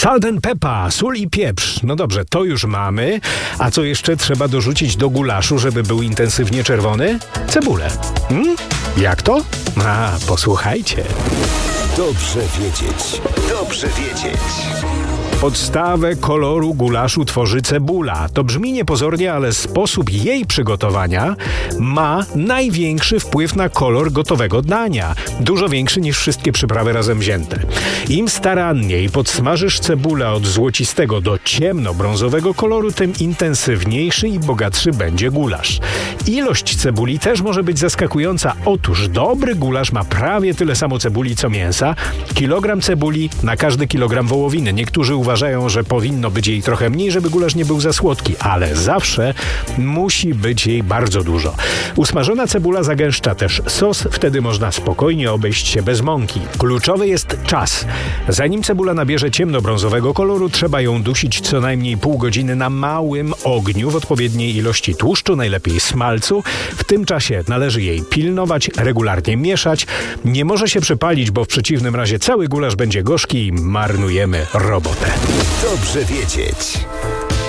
Salt and pepper, sól i pieprz. No dobrze, to już mamy. A co jeszcze trzeba dorzucić do gulaszu, żeby był intensywnie czerwony? Cebulę. Jak to? Posłuchajcie. Dobrze wiedzieć. Dobrze wiedzieć. Podstawę koloru gulaszu tworzy cebula. To brzmi niepozornie, ale sposób jej przygotowania ma największy wpływ na kolor gotowego dania. Dużo większy niż wszystkie przyprawy razem wzięte. Im staranniej podsmażysz cebulę od złocistego do ciemnobrązowego koloru, tym intensywniejszy i bogatszy będzie gulasz. Ilość cebuli też może być zaskakująca. Otóż dobry gulasz ma prawie tyle samo cebuli co mięsa. Kilogram cebuli na każdy kilogram wołowiny. Niektórzy uważają, że powinno być jej trochę mniej, żeby gulasz nie był za słodki, ale zawsze musi być jej bardzo dużo. Usmażona cebula zagęszcza też sos, wtedy można spokojnie obejść się bez mąki. Kluczowy jest czas. Zanim cebula nabierze ciemnobrązowego koloru, trzeba ją dusić co najmniej pół godziny na małym ogniu w odpowiedniej ilości tłuszczu, najlepiej smalcu. W tym czasie należy jej pilnować, regularnie mieszać. Nie może się przypalić, bo w przeciwnym razie cały gulasz będzie gorzki i marnujemy robotę. Dobrze wiedzieć.